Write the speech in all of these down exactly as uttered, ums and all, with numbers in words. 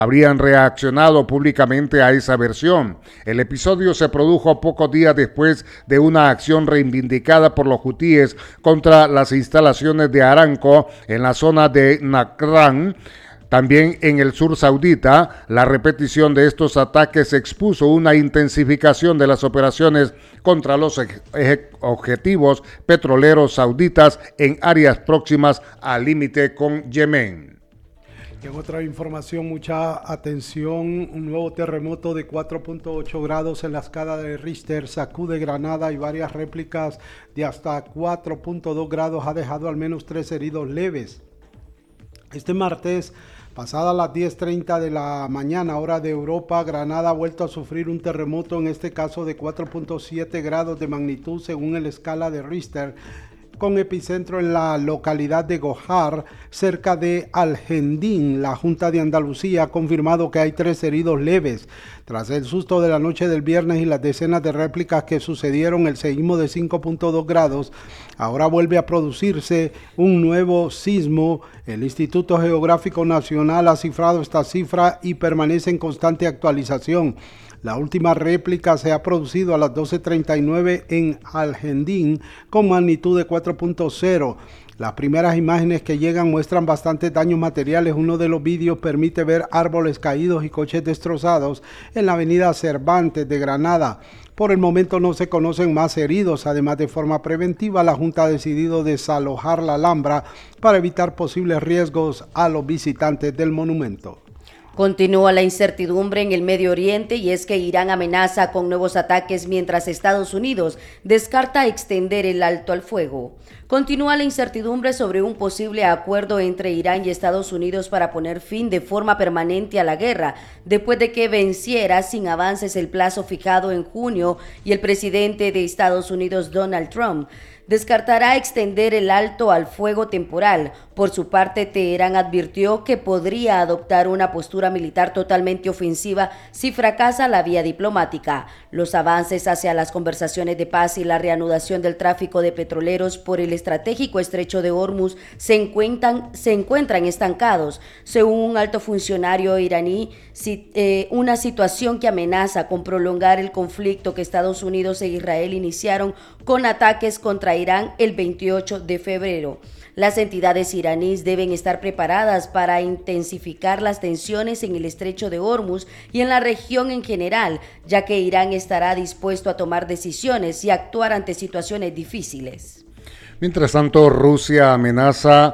habrían reaccionado públicamente a esa versión. El episodio se produjo pocos días después de una acción reivindicada por los hutíes contra las instalaciones de Aramco en la zona de Najran. También en el sur saudita, la repetición de estos ataques expuso una intensificación de las operaciones contra los objetivos petroleros sauditas en áreas próximas al límite con Yemen. En otra información, mucha atención, un nuevo terremoto de cuatro punto ocho grados en la escala de Richter sacude Granada y varias réplicas de hasta cuatro punto dos grados ha dejado al menos tres heridos leves. Este martes, pasada las diez treinta de la mañana, hora de Europa, Granada ha vuelto a sufrir un terremoto, en este caso de cuatro punto siete grados de magnitud según la escala de Richter, con epicentro en la localidad de Gojar, cerca de Algendín. La Junta de Andalucía ha confirmado que hay tres heridos leves. Tras el susto de la noche del viernes y las decenas de réplicas que sucedieron, el seísmo de cinco punto dos grados, ahora vuelve a producirse un nuevo sismo. El Instituto Geográfico Nacional ha cifrado esta cifra y permanece en constante actualización. La última réplica se ha producido a las doce treinta y nueve en Algendín con magnitud de cuatro punto cero. Las primeras imágenes que llegan muestran bastantes daños materiales. Uno de los vídeos permite ver árboles caídos y coches destrozados en la avenida Cervantes de Granada. Por el momento no se conocen más heridos. Además, de forma preventiva, la Junta ha decidido desalojar la Alhambra para evitar posibles riesgos a los visitantes del monumento. Continúa la incertidumbre en el Medio Oriente y es que Irán amenaza con nuevos ataques mientras Estados Unidos descarta extender el alto al fuego. Continúa la incertidumbre sobre un posible acuerdo entre Irán y Estados Unidos para poner fin de forma permanente a la guerra, después de que venciera sin avances el plazo fijado en junio y el presidente de Estados Unidos, Donald Trump, descartará extender el alto al fuego temporal. Por su parte, Teherán advirtió que podría adoptar una postura militar totalmente ofensiva si fracasa la vía diplomática. Los avances hacia las conversaciones de paz y la reanudación del tráfico de petroleros por el estratégico estrecho de Hormuz se encuentran, se encuentran estancados. Según un alto funcionario iraní, si, eh, una situación que amenaza con prolongar el conflicto que Estados Unidos e Israel iniciaron con ataques contra Irán el veintiocho de febrero. Las entidades iraníes deben estar preparadas para intensificar las tensiones en el estrecho de Hormuz y en la región en general, ya que Irán estará dispuesto a tomar decisiones y actuar ante situaciones difíciles. Mientras tanto, Rusia amenaza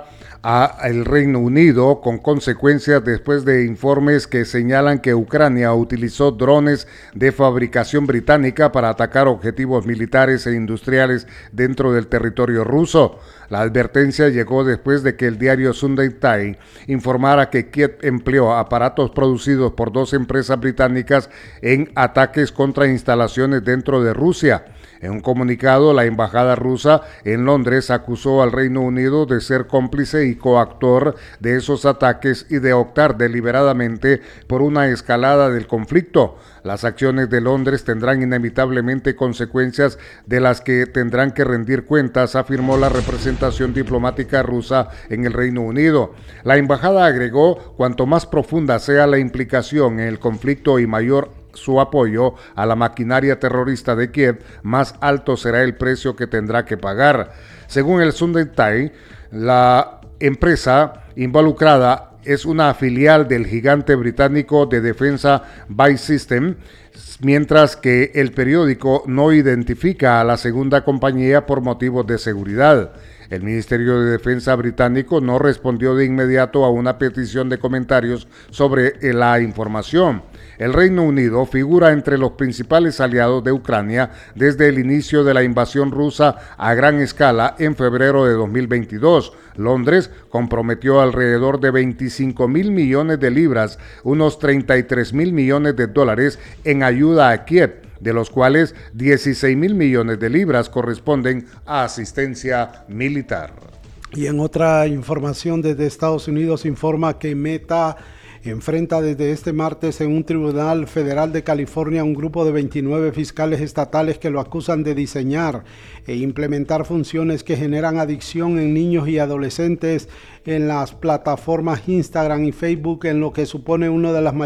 al Reino Unido con consecuencias después de informes que señalan que Ucrania utilizó drones de fabricación británica para atacar objetivos militares e industriales dentro del territorio ruso. La advertencia llegó después de que el diario Sunday Times informara que Kiev empleó aparatos producidos por dos empresas británicas en ataques contra instalaciones dentro de Rusia. En un comunicado, la embajada rusa en Londres acusó al Reino Unido de ser cómplice y coactor de esos ataques y de optar deliberadamente por una escalada del conflicto. Las acciones de Londres tendrán inevitablemente consecuencias de las que tendrán que rendir cuentas, afirmó la representación diplomática rusa en el Reino Unido. La embajada agregó, cuanto más profunda sea la implicación en el conflicto y mayor su apoyo a la maquinaria terrorista de Kiev, más alto será el precio que tendrá que pagar. Según el Sunday Times, la empresa involucrada es una filial del gigante británico de defensa Buy System, mientras que el periódico no identifica a la segunda compañía por motivos de seguridad. El Ministerio de Defensa británico no respondió de inmediato a una petición de comentarios sobre la información. El Reino Unido figura entre los principales aliados de Ucrania desde el inicio de la invasión rusa a gran escala en febrero de dos mil veintidós. Londres comprometió alrededor de veinticinco mil millones de libras, unos treinta y tres mil millones de dólares, en ayuda a Kiev, de los cuales dieciséis mil millones de libras corresponden a asistencia militar. Y en otra información desde Estados Unidos informa que Meta enfrenta desde este martes en un tribunal federal de California un grupo de veintinueve fiscales estatales que lo acusan de diseñar e implementar funciones que generan adicción en niños y adolescentes en las plataformas Instagram y Facebook, en lo que supone una de las mayores